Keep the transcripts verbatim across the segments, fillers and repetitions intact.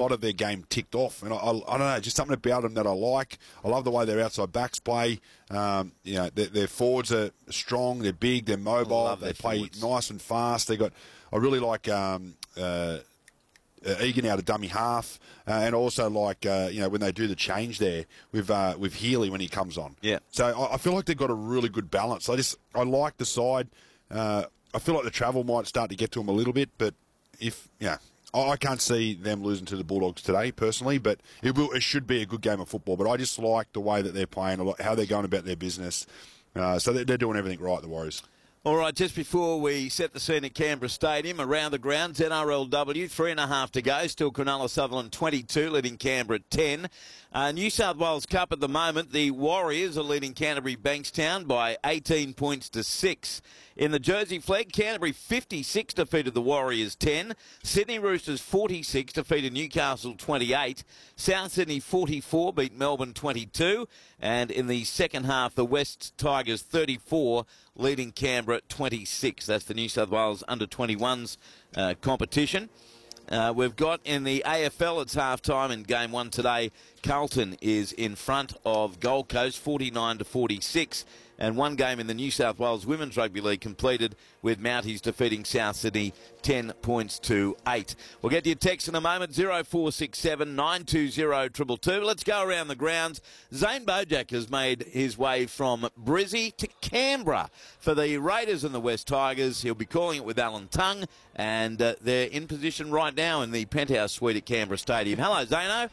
lot of their game ticked off. And I, I, I don't know, just something about them that I like. I love the way their outside backs play. Um, you know, their, their forwards are strong, they're big, they're mobile, they play forwards. Nice and fast. They got. I really like. Um, uh, Uh, Egan out of dummy half, uh, and also like uh, you know when they do the change there with uh, with Healy when he comes on. Yeah. So I, I feel like they've got a really good balance. I just I like the side. Uh, I feel like the travel might start to get to them a little bit, but if yeah, I, I can't see them losing to the Bulldogs today personally. But it will it should be a good game of football. But I just like the way that they're playing, a lot, how they're going about their business. Uh, so they're, they're doing everything right, the Warriors. All right, just before we set the scene at Canberra Stadium, around the grounds, N R L W, three and a half to go. Still Cronulla Sutherland twenty-two, leading Canberra ten. Uh, New South Wales Cup at the moment, the Warriors are leading Canterbury Bankstown by eighteen points to six. In the Jersey Flag, Canterbury fifty-six defeated the Warriors ten. Sydney Roosters forty-six defeated Newcastle twenty-eight. South Sydney forty-four beat Melbourne twenty-two. And in the second half, the West Tigers thirty-four leading Canberra twenty-six. That's the New South Wales under twenty-ones uh, competition. Uh, we've got in the A F L, it's half-time in game one today. Carlton is in front of Gold Coast, forty-nine to forty-six. And one game in the New South Wales Women's Rugby League completed with Mounties defeating South Sydney ten points to eight. We'll get to your text in a moment, oh four six seven, nine two oh, two two two. Let's go around the grounds. Zane Bojack has made his way from Brizzy to Canberra for the Raiders and the West Tigers. He'll be calling it with Alan Tongue, and uh, they're in position right now in the penthouse suite at Canberra Stadium. Hello, Zano.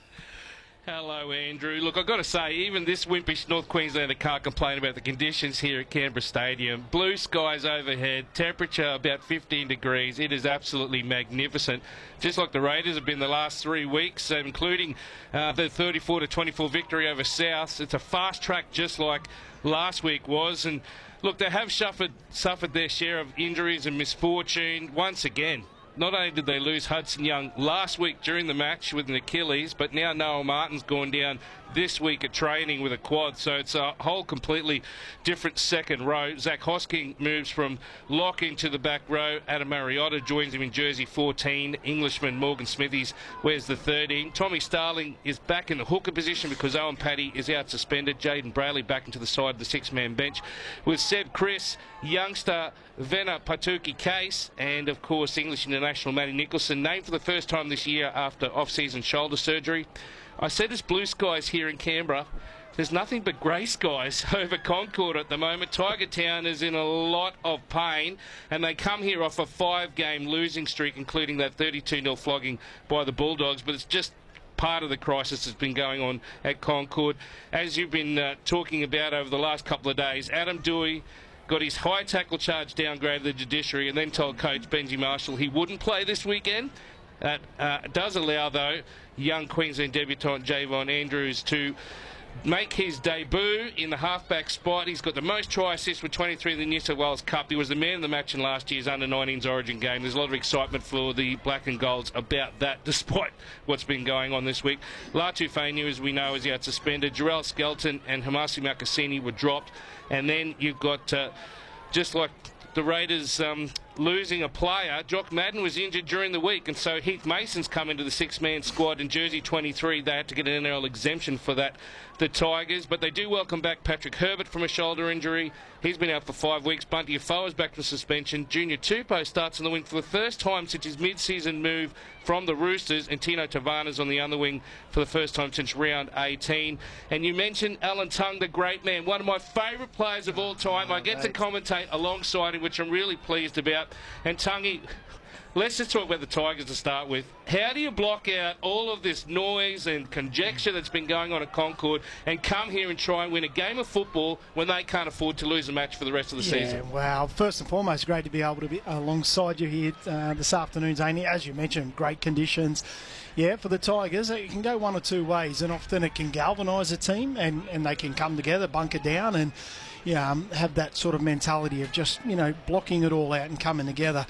Hello, Andrew. Look, I've got to say, even this wimpish North Queenslander can't complain about the conditions here at Canberra Stadium. Blue skies overhead, temperature about fifteen degrees. It is absolutely magnificent. Just like the Raiders have been the last three weeks, including uh, the thirty-four to twenty-four victory over South. It's a fast track just like last week was. And look, they have suffered, suffered their share of injuries and misfortune once again. Not only did they lose Hudson Young last week during the match with an Achilles, but now Noah Martin's gone down this week at training with a quad. So it's a whole completely different second row. Zach Hosking moves from lock into the back row. Adam Mariota joins him in jersey fourteen. Englishman Morgan Smithies wears the thirteen. Tommy Starling is back in the hooker position because Owen Paddy is out suspended. Jaden Brayley back into the side of the six-man bench with Seb Chris, youngster Venna Patuki Case, and of course English international Matty Nicholson, named for the first time this year after off-season shoulder surgery. I said it's blue skies here in Canberra. There's nothing but grey skies over Concord at the moment. Tiger Town is in a lot of pain, and they come here off a five-game losing streak, including that thirty-two nil flogging by the Bulldogs, but it's just part of the crisis that's been going on at Concord. As you've been uh, talking about over the last couple of days, Adam Dewey got his high tackle charge downgraded to the judiciary and then told coach Benji Marshall he wouldn't play this weekend. That uh, does allow, though, young Queensland debutant Javon Andrews to make his debut in the halfback spot. He's got the most try assists with twenty-three in the New South Wales Cup. He was the man of the match in last year's under nineteens Origin game. There's a lot of excitement for the Black and Golds about that, despite what's been going on this week. Latu Fainu, as we know, is out suspended. Jarrell Skelton and Hamasi Makasini were dropped. And then you've got, uh, just like the Raiders um, losing a player, Jock Madden was injured during the week, and so Heath Mason's come into the six-man squad in jersey twenty-three. They had to get an N R L exemption for that, the Tigers, but they do welcome back Patrick Herbert from a shoulder injury. He's been out for five weeks. Bunty Afoa's back from suspension. Junior Tupou starts on the wing for the first time since his mid-season move from the Roosters, and Tino Tavana's on the other wing for the first time since round eighteen. And you mentioned Alan Tongue, the great man, one of my favourite players of all time. I get to commentate alongside him, which I'm really pleased about. And Tungy, let's just talk about the Tigers to start with. How do you block out all of this noise and conjecture that's been going on at Concord and come here and try and win a game of football when they can't afford to lose a match for the rest of the yeah, season? Well, first and foremost, great to be able to be alongside you here uh, this afternoon, Zane. As you mentioned, great conditions. Yeah, for the Tigers, it can go one or two ways, and often it can galvanise a team and, and they can come together, bunker down, and yeah, um, have that sort of mentality of just, you know, blocking it all out and coming together.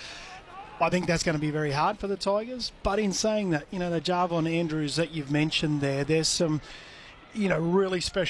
I think that's going to be very hard for the Tigers. But in saying that, you know, the Javon Andrews that you've mentioned there, there's some, you know, really special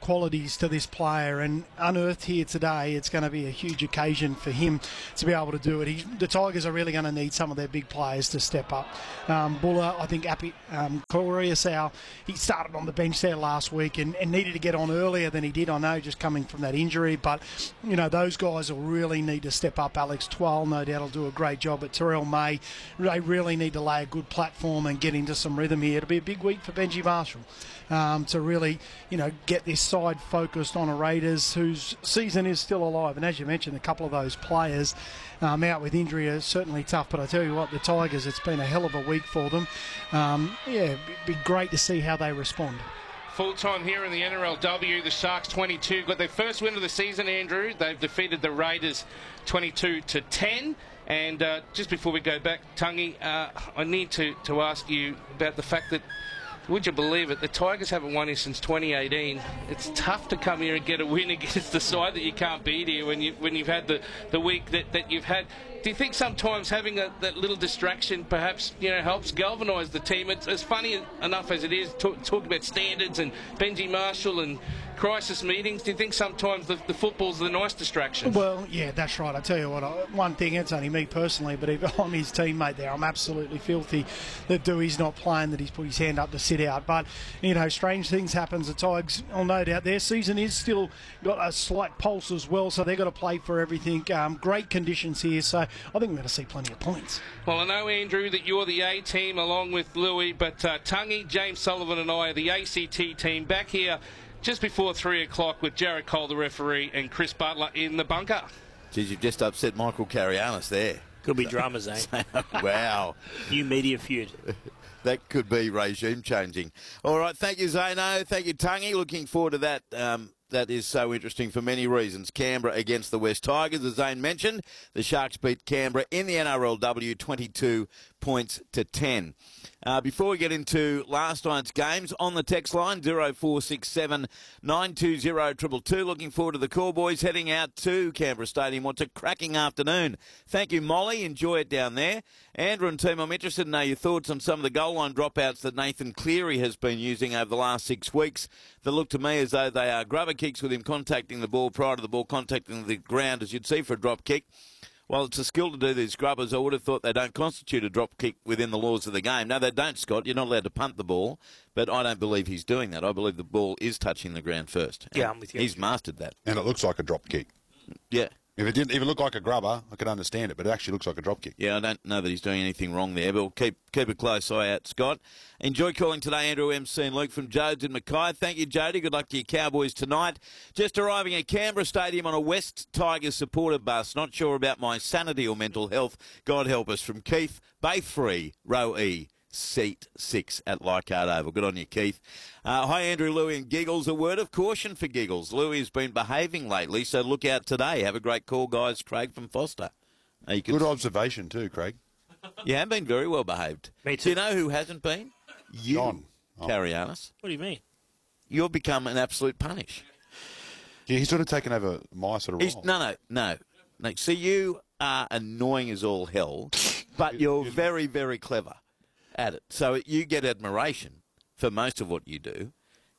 qualities to this player, and unearthed here today, it's going to be a huge occasion for him to be able to do it. He, the Tigers are really going to need some of their big players to step up. Um, Buller, I think Appy, um, Coruscant, he started on the bench there last week and, and needed to get on earlier than he did, I know, just coming from that injury, but you know, those guys will really need to step up. Alex Twal, no doubt, will do a great job, but Terrell May, they really need to lay a good platform and get into some rhythm here. It'll be a big week for Benji Marshall um, to really, you know, get this side focused on a Raiders whose season is still alive. And as you mentioned, a couple of those players um, out with injury are certainly tough. But I tell you what, the Tigers, it's been a hell of a week for them. Um, yeah, it'd be great to see how they respond. Full time here in the N R L W, the Sharks twenty-two got their first win of the season, Andrew. They've defeated the Raiders twenty-two to ten. And uh, just before we go back, Tungy, uh, I need to, to ask you about the fact that, would you believe it, the Tigers haven't won here since twenty eighteen. It's tough to come here and get a win against the side that you can't beat here when, you, when you've had the, the week that, that you've had. Do you think sometimes having a, that little distraction perhaps, you know, helps galvanise the team? It's as funny enough as it is, talk, talk about standards and Benji Marshall and crisis meetings. Do you think sometimes the, the football's the nice distraction? Well, yeah, that's right. I tell you what, I, one thing, it's only me personally, but if I'm his teammate there, I'm absolutely filthy that Dewey's not playing, that he's put his hand up to sit out. But, you know, strange things happen. The Tigers, oh, no doubt, their season is still got a slight pulse as well, so they've got to play for everything. Um, great conditions here, so I think we're going to see plenty of points. Well, I know, Andrew, that you're the A team along with Louis, but uh, Tungy, James Sullivan and I are the A C T team back here just before three o'clock with Jared Cole, the referee, and Chris Butler in the bunker. Geez, you've just upset Michael Carianis there. Could be dramas, eh? Wow. New media feud. That could be regime changing. All right, thank you, Zano. Thank you, Tungy. Looking forward to that. Um, that is so interesting for many reasons. Canberra against the West Tigers, as Zane mentioned. The Sharks beat Canberra in the N R L W twenty-two points to ten. Uh, before we get into last night's games, on the text line, zero four six seven nine two zero two two two. Looking forward to the Call Boys heading out to Canberra Stadium. What's a cracking afternoon. Thank you, Molly. Enjoy it down there. Andrew and team, I'm interested to know your thoughts on some of the goal line dropouts that Nathan Cleary has been using over the last six weeks that look to me as though they are grubber kicks with him contacting the ball prior to the ball contacting the ground, as you'd see for a drop kick. Well, it's a skill to do these grubbers. I would have thought they don't constitute a drop kick within the laws of the game. No, they don't, Scott. You're not allowed to punt the ball, but I don't believe he's doing that. I believe the ball is touching the ground first. Yeah, I'm with you. He's mastered that. And it looks like a drop kick. Yeah. If it didn't, if it looked like a grubber, I could understand it, but it actually looks like a drop kick. Yeah, I don't know that he's doing anything wrong there, but we'll keep keep a close eye out, Scott. Enjoy calling today, Andrew, M C and Luke from Jodes in Mackay. Thank you, Jody. Good luck to your Cowboys tonight. Just arriving at Canberra Stadium on a West Tigers supporter bus. Not sure about my sanity or mental health. God help us. From Keith, Bay three, row E. Seat six at Leichhardt Oval. Good on you, Keith. Uh, hi, Andrew, Louis and Giggles. A word of caution for Giggles. Louis has been behaving lately, so look out today. Have a great call, guys. Craig from Foster. Uh, you Good observation too, Craig. You have been very well behaved. Me too. Do you know who hasn't been? You, John. Oh. Carianis. What do you mean? You've become an absolute punish. Yeah, he's sort of taken over my sort of He's, role. no, no, no, no. See, you are annoying as all hell, but you're very, very clever at it. So you get admiration for most of what you do.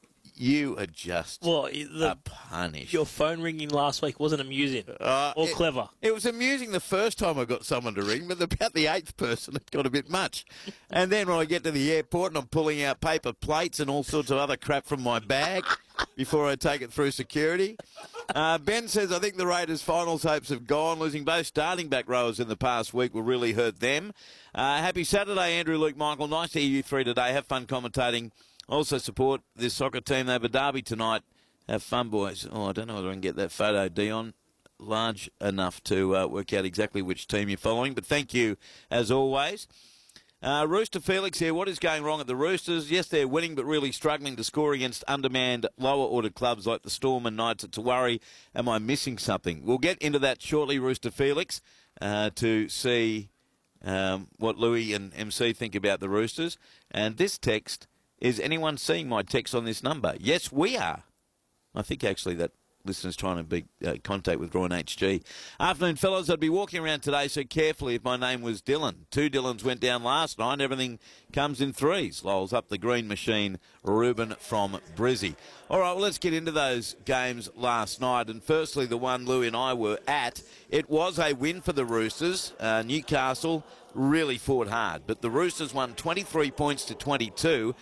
You are just Well, the, a punish. your phone ringing last week wasn't amusing Uh, or it- clever. It was amusing the first time I got someone to ring, but about the eighth person, it got a bit much. And then when I get to the airport and I'm pulling out paper plates and all sorts of other crap from my bag before I take it through security. Uh, Ben says, I think the Raiders' finals hopes have gone. Losing both starting back rowers in the past week will really hurt them. Uh, happy Saturday, Andrew, Luke, Michael. Nice to hear you three today. Have fun commentating. Also support this soccer team. They have a derby tonight. Have fun, boys. Oh, I don't know whether I can get that photo, Dion, large enough to uh, work out exactly which team you're following. But thank you, as always. Uh, Rooster Felix here. What is going wrong at the Roosters? Yes, they're winning, but really struggling to score against undermanned, lower-ordered clubs like the Storm and Knights. It's a worry. Am I missing something? We'll get into that shortly, Rooster Felix, uh, to see um, what Louis and M C think about the Roosters. And this text, is anyone seeing my text on this number? Yes, we are. I think, actually, that listeners trying to be uh, contact with Roy and H G. Afternoon, fellas. I'd be walking around today so carefully if my name was Dylan. Two Dylans went down last night. Everything comes in threes. Lowell's up the green machine. Ruben from Brizzy. All right, well, let's get into those games last night. And firstly, the one Louie and I were at. It was a win for the Roosters. Uh, Newcastle really fought hard, but the Roosters won twenty-three points to twenty-two.